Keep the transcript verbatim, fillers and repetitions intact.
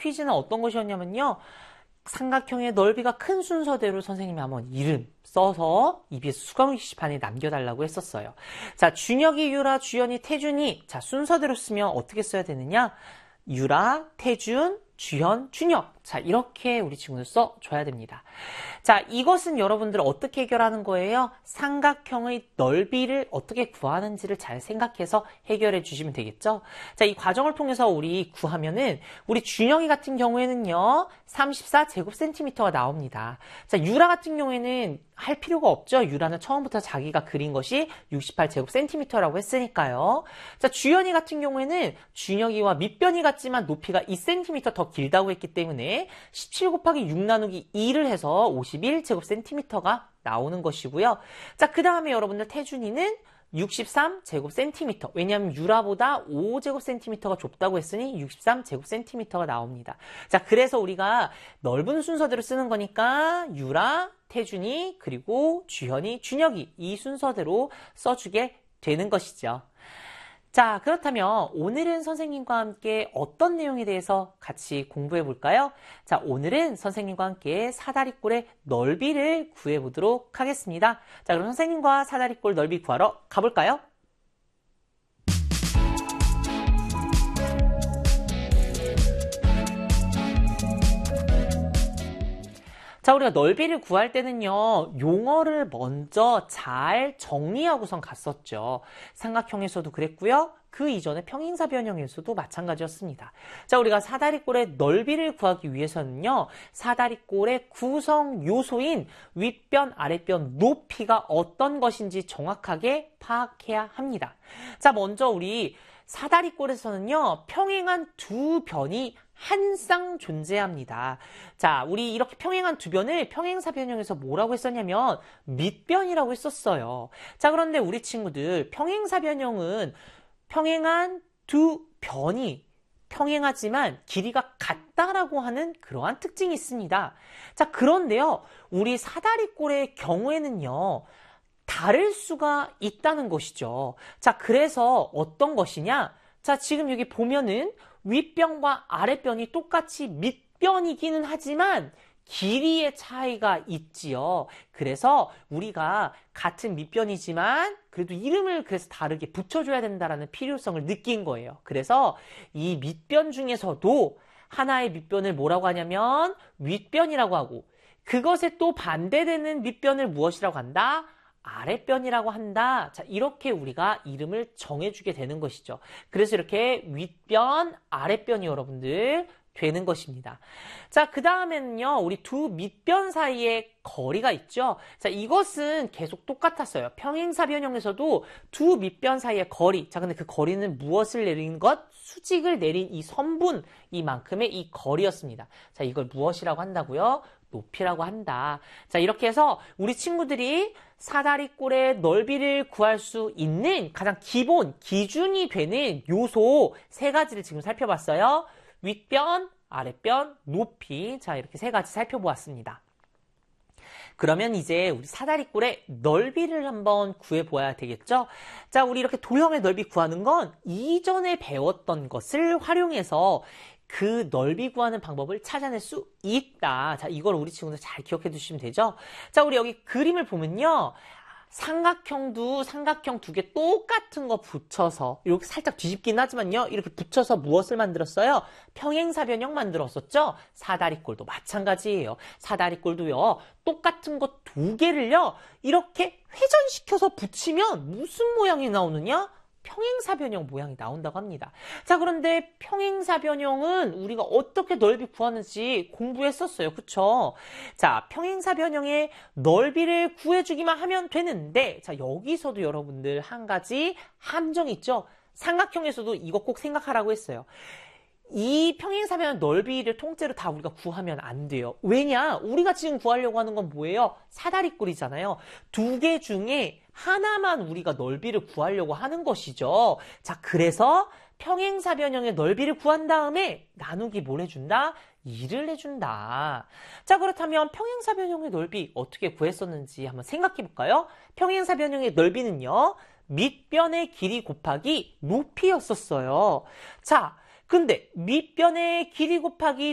퀴즈는 어떤 것이었냐면요. 삼각형의 넓이가 큰 순서대로 선생님이 한번 이름 써서 이비에스 수강 게시판에 남겨달라고 했었어요. 자, 준혁이, 유라, 주연이, 태준이. 자, 순서대로 쓰면 어떻게 써야 되느냐? 유라, 태준, 주현, 준혁. 자, 이렇게 우리 친구들 써줘야 됩니다. 자, 이것은 여러분들 어떻게 해결하는 거예요? 삼각형의 넓이를 어떻게 구하는지를 잘 생각해서 해결해 주시면 되겠죠? 자, 이 과정을 통해서 우리 구하면은 우리 준혁이 같은 경우에는요, 삼십사 제곱센티미터가 나옵니다. 자, 유라 같은 경우에는 할 필요가 없죠? 유라는 처음부터 자기가 그린 것이 육십팔 제곱센티미터라고 했으니까요. 자, 주연이 같은 경우에는 준혁이와 밑변이 같지만 높이가 이 센티미터 더 길다고 했기 때문에 십칠 곱하기 육 나누기 이를 해서 오십일 제곱센티미터가 나오는 것이고요. 자, 그 다음에 여러분들 태준이는 육십삼 제곱센티미터. 왜냐하면 유라보다 오 제곱센티미터가 좁다고 했으니 육십삼 제곱센티미터가 나옵니다. 자, 그래서 우리가 넓은 순서대로 쓰는 거니까 유라, 태준이, 그리고 주현이, 준혁이 이 순서대로 써주게 되는 것이죠. 자, 그렇다면 오늘은 선생님과 함께 어떤 내용에 대해서 같이 공부해 볼까요? 자, 오늘은 선생님과 함께 사다리꼴의 넓이를 구해 보도록 하겠습니다. 자, 그럼 선생님과 사다리꼴 넓이 구하러 가볼까요? 자, 우리가 넓이를 구할 때는요, 용어를 먼저 잘 정리하고선 갔었죠. 삼각형에서도 그랬고요. 그 이전에 평행사 변형에서도 마찬가지였습니다. 자, 우리가 사다리꼴의 넓이를 구하기 위해서는요, 사다리꼴의 구성 요소인 윗변, 아랫변 높이가 어떤 것인지 정확하게 파악해야 합니다. 자, 먼저 우리 사다리꼴에서는요, 평행한 두 변이 한 쌍 존재합니다. 자, 우리 이렇게 평행한 두 변을 평행사 변형에서 뭐라고 했었냐면 밑변이라고 했었어요. 자, 그런데 우리 친구들 평행사 변형은 평행한 두 변이 평행하지만 길이가 같다라고 하는 그러한 특징이 있습니다. 자, 그런데요, 우리 사다리꼴의 경우에는요, 다를 수가 있다는 것이죠. 자, 그래서 어떤 것이냐? 자, 지금 여기 보면은 윗변과 아랫변이 똑같이 밑변이기는 하지만 길이의 차이가 있지요. 그래서 우리가 같은 밑변이지만 그래도 이름을 그래서 다르게 붙여줘야 된다는 필요성을 느낀 거예요. 그래서 이 밑변 중에서도 하나의 밑변을 뭐라고 하냐면 윗변이라고 하고, 그것에 또 반대되는 밑변을 무엇이라고 한다? 아랫변이라고 한다. 자, 이렇게 우리가 이름을 정해주게 되는 것이죠. 그래서 이렇게 윗변, 아랫변이 여러분들 되는 것입니다. 자, 그 다음에는요, 우리 두 밑변 사이에 거리가 있죠. 자, 이것은 계속 똑같았어요. 평행사 변형에서도 두 밑변 사이의 거리. 자, 근데 그 거리는 무엇을 내린 것? 수직을 내린 이 선분, 이만큼의 이 거리였습니다. 자, 이걸 무엇이라고 한다고요? 높이라고 한다. 자, 이렇게 해서 우리 친구들이 사다리꼴의 넓이를 구할 수 있는 가장 기본, 기준이 되는 요소 세 가지를 지금 살펴봤어요. 윗변, 아랫변, 높이. 자, 이렇게 세 가지 살펴보았습니다. 그러면 이제 우리 사다리꼴의 넓이를 한번 구해보아야 되겠죠? 자, 우리 이렇게 도형의 넓이 구하는 건 이전에 배웠던 것을 활용해서 그 넓이 구하는 방법을 찾아낼 수 있다. 자, 이걸 우리 친구들 잘 기억해 두시면 되죠? 자, 우리 여기 그림을 보면요. 삼각형도 삼각형 두 개 똑같은 거 붙여서 이렇게 살짝 뒤집긴 하지만요. 이렇게 붙여서 무엇을 만들었어요? 평행사 변형 만들었었죠? 사다리꼴도 마찬가지예요. 사다리꼴도요. 똑같은 거 두 개를요. 이렇게 회전시켜서 붙이면 무슨 모양이 나오느냐? 평행사 변형 모양이 나온다고 합니다. 자, 그런데 평행사 변형은 우리가 어떻게 넓이 구하는지 공부했었어요. 그쵸? 자, 평행사 변형의 넓이를 구해주기만 하면 되는데, 자, 여기서도 여러분들 한 가지 함정이 있죠? 삼각형에서도 이거 꼭 생각하라고 했어요. 이 평행사 변형 넓이를 통째로 다 우리가 구하면 안 돼요. 왜냐? 우리가 지금 구하려고 하는 건 뭐예요? 사다리꼴이잖아요. 두 개 중에 하나만 우리가 넓이를 구하려고 하는 것이죠. 자, 그래서 평행사 변형의 넓이를 구한 다음에 나누기 뭘 해준다? 이를 해준다. 자, 그렇다면 평행사 변형의 넓이 어떻게 구했었는지 한번 생각해 볼까요? 평행사 변형의 넓이는요, 밑변의 길이 곱하기 높이였었어요. 자, 근데 밑변의 길이 곱하기